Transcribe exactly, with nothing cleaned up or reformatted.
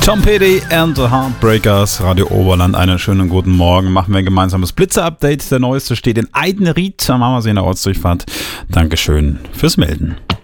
Tom Petty and the Heartbreakers, Radio Oberland, einen schönen guten Morgen. Machen wir ein gemeinsames Blitzer-Update. Der neueste steht in Eidenried, am Ammersee in der Ortsdurchfahrt. Dankeschön fürs Melden.